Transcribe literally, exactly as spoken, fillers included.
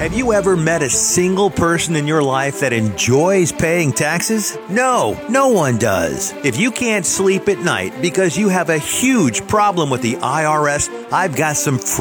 Have you ever met a single person in your life that enjoys paying taxes? No, no one does. If you can't sleep at night because you have a huge problem with the I R S, I've got some